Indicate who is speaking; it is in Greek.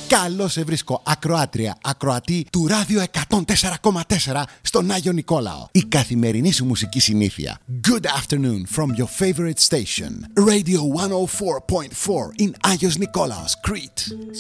Speaker 1: Καλώς σε βρίσκω, ακροάτρια, ακροατή του Ράδιο 104,4 στον Άγιο Νικόλαο. Η καθημερινή σου μουσική συνήθεια. Good afternoon from your favorite station, Radio 104.4 in Άγιος Νικόλαος, Crete.